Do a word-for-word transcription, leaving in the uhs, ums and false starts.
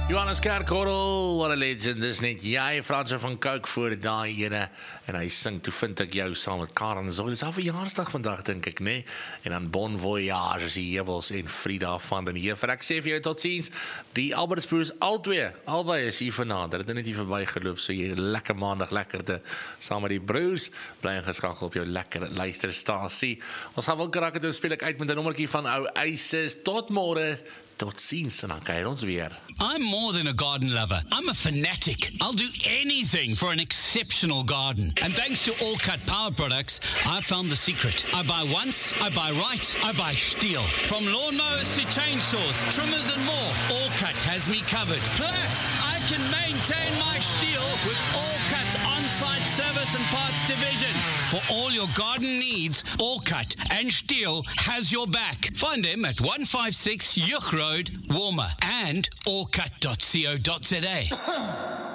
Johannes Kerkorrel, what a legend, dis net jy, Franse van Coke voor daai ene, en hy sing, toe vind ek jou saam met Karen Zoil, dis al verjaarsdag vandag, dink ek, nee, en dan Bon Voyage, as die Hebels en Frida van den Heever, ek sê vir jou tot ziens, die Albertsbroers, al twee, albei is hier vanaand, het net hier voorbij geloop, so jy lekker maandag, lekkerte, saam met die broers, bly ingeskakel op jou lekker luisterstasie, ons gaan wel kraak het en speel ek uit met een nommerkie van ou Isis, tot môre, tot ziens, en dan kyk ons weer. I'm more than a garden lover. I'm a fanatic. I'll do anything for an exceptional garden. And thanks to All Cut Power Products, I've found the secret. I buy once, I buy right, I buy Stihl. From lawnmowers to chainsaws, trimmers and more, All Cut has me covered. Plus, I can maintain my Stihl with All Cut's on-site service and parts division. For all your garden needs, All Cut and Stihl has your back. Find them at one five six Yuch Road, Warmer, and all cut dot co dot za.